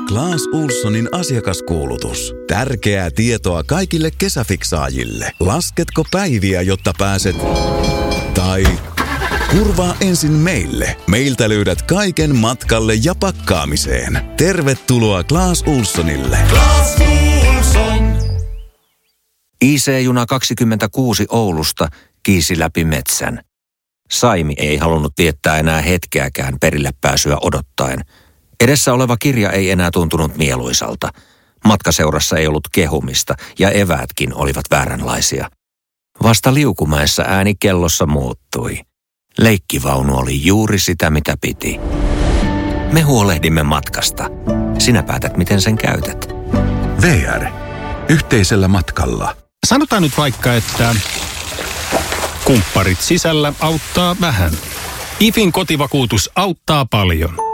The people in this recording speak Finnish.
Clas Ohlsonin asiakaskuulutus. Tärkeää tietoa kaikille kesäfiksaajille. Lasketko päiviä, jotta pääset... Tai... Kurvaa ensin meille. Meiltä löydät kaiken matkalle ja pakkaamiseen. Tervetuloa Clas Ohlsonille. Clas Ohlson. IC-juna 26 Oulusta kiisi läpi metsän. Saimi ei halunnut viettää enää hetkeäkään perille pääsyä odottaen. Edessä oleva kirja ei enää tuntunut mieluisalta. Matkaseurassa ei ollut kehumista ja eväätkin olivat vääränlaisia. Vasta Liukumäessä ääni kellossa muuttui. Leikkivaunu oli juuri sitä, mitä piti. Me huolehdimme matkasta. Sinä päätät, miten sen käytät. VR. Yhteisellä matkalla. Sanotaan nyt vaikka, että kumpparit sisällä auttaa vähän. IFin kotivakuutus auttaa paljon.